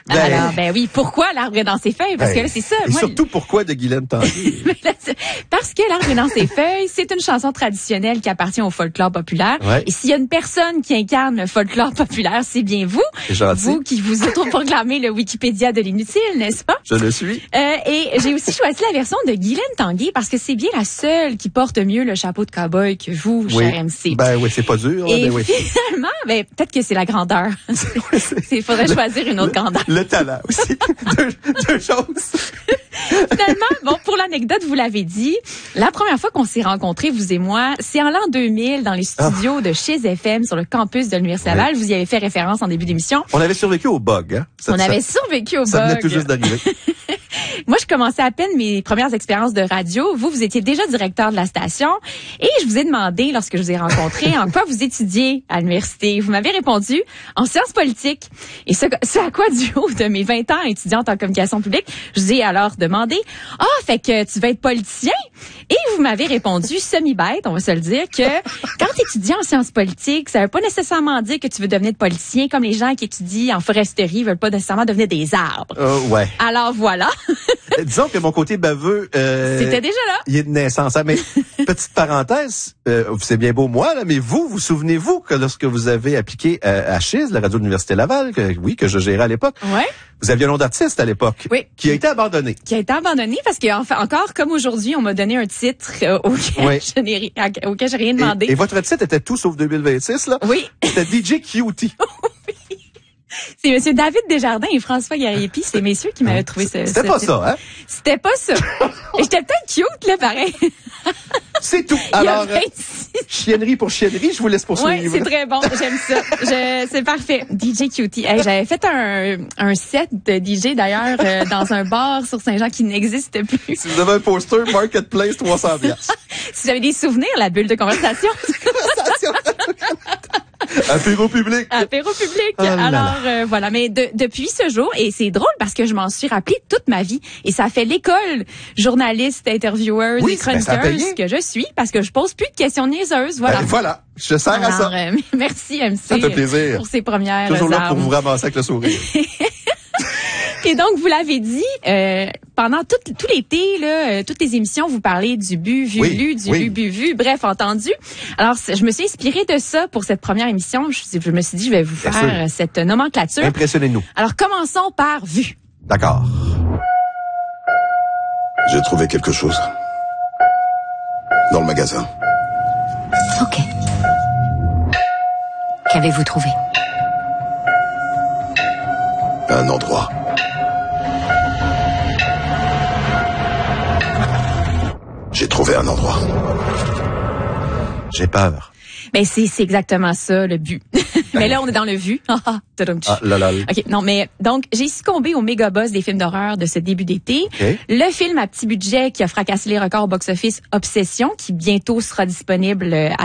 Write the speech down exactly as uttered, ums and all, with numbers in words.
Ben, Alors, ben oui, pourquoi l'arbre est dans ses feuilles? Parce ben, que là, c'est ça. Et Moi, surtout, pourquoi de Guylaine Tanguay? Parce que l'arbre est dans ses feuilles, c'est une chanson traditionnelle qui appartient au folklore populaire. Ouais. Et s'il y a une personne qui incarne le folklore populaire, c'est bien vous. C'est gentil. Vous qui vous autoproclamez le Wikipédia de l'inutile, n'est-ce pas? Je le suis. Euh, et j'ai aussi choisi la version de Guylaine Tanguay parce que c'est bien la seule qui porte mieux le chapeau de cow-boy que vous, Oui. cher M C. Ben oui, c'est pas dur. Et hein, ben oui. finalement, ben, peut-être que c'est la grandeur. Il faudrait choisir une autre grandeur. Le talent aussi. deux, deux choses. Finalement, bon, pour l'anecdote, vous l'avez dit, la première fois qu'on s'est rencontrés, vous et moi, c'est en l'an deux mille dans les studios de chez F M sur le campus de l'Université Oui. Laval. Vous y avez fait référence en début d'émission. On avait survécu au bug. Hein? Ça, On ça, avait survécu au Ça venait bug. tout juste d'arriver. Moi, je commençais à peine mes premières expériences de radio. Vous, vous étiez déjà directeur de la station. Et je vous ai demandé, lorsque je vous ai rencontré, en quoi vous étudiez à l'université. Vous m'avez répondu en sciences politiques. Et ce, ce à quoi, du haut de mes vingt ans étudiante en communication publique, je vous ai alors demandé, « Ah, fait que tu vas être politicien? » Et vous m'avez répondu, semi-bête, on va se le dire, que quand tu étudies en sciences politiques, ça veut pas nécessairement dire que tu veux devenir politicien, comme les gens qui étudient en foresterie veulent pas nécessairement devenir des arbres. Euh, ouais. Alors voilà. Disons que mon côté baveux, euh, C'était déjà là. il est de naissance. Hein, mais petite parenthèse, euh, c'est bien beau moi, là, mais vous, vous souvenez-vous que lorsque vous avez appliqué euh, à Chiz, la radio de l'Université Laval, que, oui, que je gérais à l'époque, Ouais. vous aviez un nom d'artiste à l'époque, Oui. qui a été abandonné. Qui a été abandonné parce que enfin, encore comme aujourd'hui, on m'a donné un titre euh, auquel Oui. je n'ai ri- à- auquel j'ai rien demandé. Et, et votre titre était tout sauf deux mille vingt-six, là. Oui. C'était D J Cutie. C'est monsieur David Desjardins et François Gariepi, c'est messieurs qui m'avaient trouvé ce C'était ce pas titre. ça, hein? C'était pas ça. Et j'étais peut-être cute là pareil. C'est tout. Il y a Alors, euh, vingt-six. chiennerie pour chiennerie, je vous laisse poursuivre. Ouais, c'est très bon, j'aime ça. Je, c'est parfait. D J Cutie. Hey, j'avais fait un, un set de D J d'ailleurs euh, dans un bar sur Saint-Jean qui n'existe plus. Si vous avez un poster, Marketplace, trois cents piastres. Si vous avez des souvenirs, la bulle de conversation. Apéro public. Apéro public. Oh là là. Alors euh, voilà, mais de, depuis ce jour, et c'est drôle parce que je m'en suis rappelé toute ma vie, et ça fait l'école journaliste, intervieweuse Oui, et ben, ça a chroniqueuse payé. que je suis, parce que je pose plus de questions niaiseuses. Voilà. Ben, voilà. Je sers à Alors, ça. euh, merci M C Ça fait plaisir. pour ces premières Toujours là pour armes. vous ramasser avec le sourire. Et donc, vous l'avez dit, euh, pendant tout, tout l'été, là, euh, toutes les émissions, vous parlez du bu, vu, Oui, lu, du oui. lu, bu, vu, bref, entendu. Alors, c'est- je me suis inspirée de ça pour cette première émission. Je, je me suis dit, je vais vous Bien faire sûr. euh, cette nomenclature. Impressionnez-nous. Alors, commençons par vu. D'accord. J'ai trouvé quelque chose. Dans le magasin. Ok. Qu'avez-vous trouvé? Un endroit. J'ai trouvé un endroit. J'ai peur. Ben, c'est, c'est exactement ça, le but. Mais là, on est dans le vu. Ah, tadam. Ah, là, là. OK, non, mais donc, j'ai succombé au méga boss des films d'horreur de ce début d'été. OK. Le film à petit budget qui a fracassé les records au box-office, Obsession, qui bientôt sera disponible à